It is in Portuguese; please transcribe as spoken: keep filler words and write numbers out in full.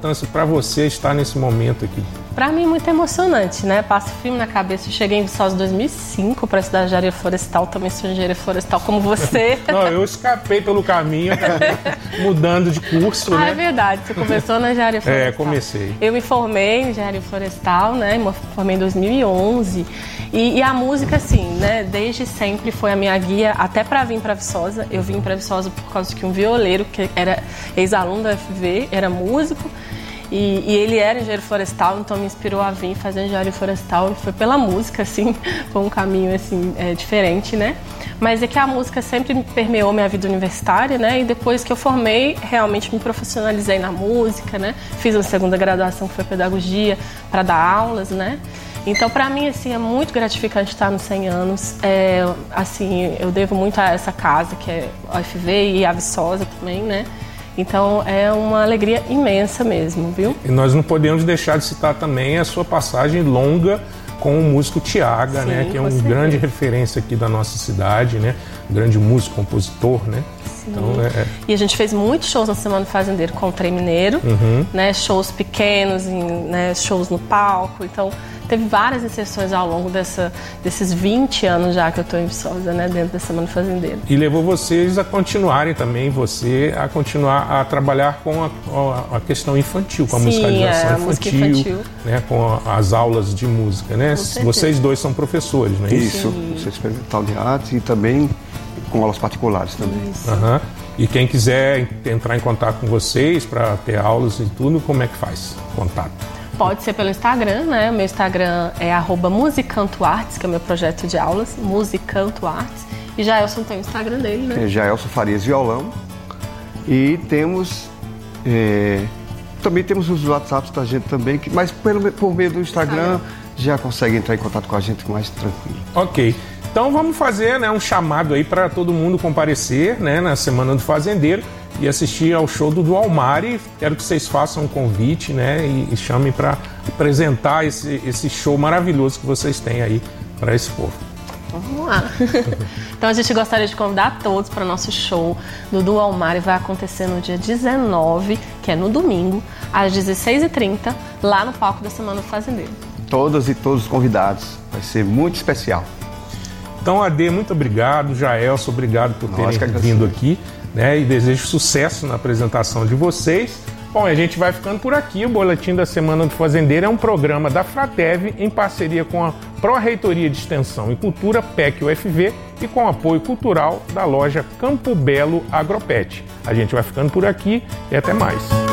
importância para você estar nesse momento aqui? Para mim, muito emocionante, né? Passa o filme na cabeça. Eu cheguei em Viçosa em dois mil e cinco para estudar engenharia florestal. Também sou engenharia florestal como você. Não, eu escapei pelo caminho, acabei mudando de curso, ah, né? É verdade. Você começou na engenharia florestal. É, comecei. Eu me formei em engenharia florestal, né? Me formei em dois mil e onze. E, e a música, assim, né? Desde sempre foi a minha guia, até para vir para Viçosa. Eu vim para Viçosa por causa que um violeiro, que era ex-aluno da U F V, era músico. E, e ele era engenheiro florestal, então me inspirou a vir fazer engenharia florestal. E foi pela música, assim, foi um caminho, assim, é, diferente, né? Mas é que a música sempre me permeou minha vida universitária, né? E depois que eu formei, realmente me profissionalizei na música, né? Fiz uma segunda graduação, que foi pedagogia, para dar aulas, né? Então, para mim, assim, é muito gratificante estar nos cem anos. É, assim, eu devo muito a essa casa, que é a U F V e a Viçosa também, né? Então, é uma alegria imensa mesmo, viu? E nós não podemos deixar de citar também a sua passagem longa com o músico Tiaga, Sim, né? Que é um certeza. grande referência aqui da nossa cidade, né? Um grande músico, compositor, né? Sim. Então, é, é... E a gente fez muitos shows na Semana do Fazendeiro com o Trem Mineiro, Uhum. né? Shows pequenos, em, né? Shows no palco. Então, teve várias inserções ao longo dessa, desses vinte anos já que eu estou em Viçosa, né? Dentro da Semana do Fazendeiro. E levou vocês a continuarem também, você a continuar a trabalhar com a, a questão infantil, com a Sim, musicalização é, a infantil, música infantil. Né? Com a, as aulas de música, né? Vocês dois são professores, não é isso? Isso, Centro Experimental de Arte e também com aulas particulares também. Isso. Uhum. E quem quiser entrar em contato com vocês para ter aulas e tudo, como é que faz? Contato. Pode ser pelo Instagram, né? Meu Instagram é arroba musicantoartes, que é o meu projeto de aulas, musicantoartes. E Jaelson tem o Instagram dele, né? É Jaelson Farias Violão. E temos... É, também temos os WhatsApps da gente também, que, mas pelo, por meio do Instagram, Instagram já consegue entrar em contato com a gente mais tranquilo. Ok. Então vamos fazer, né, um chamado aí para todo mundo comparecer, né, na Semana do Fazendeiro e assistir ao show do Dualmari. Quero que vocês façam um convite, né, e, e chamem para apresentar esse, esse show maravilhoso que vocês têm aí para esse povo. Vamos lá. Então a gente gostaria de convidar todos para o nosso show do Dualmari. Vai acontecer no dia dezenove, que é no domingo, às dezesseis e trinta, lá no palco da Semana do Fazendeiro. Todas e todos os convidados. Vai ser muito especial. Então, Ade, muito obrigado. Jaelson, obrigado por terem vindo aqui, né? E desejo sucesso na apresentação de vocês. Bom, a gente vai ficando por aqui. O Boletim da Semana do Fazendeiro é um programa da Fratev em parceria com a Pró-Reitoria de Extensão e Cultura, P E C U F V, e com apoio cultural da loja Campo Belo Agropet. A gente vai ficando por aqui e até mais.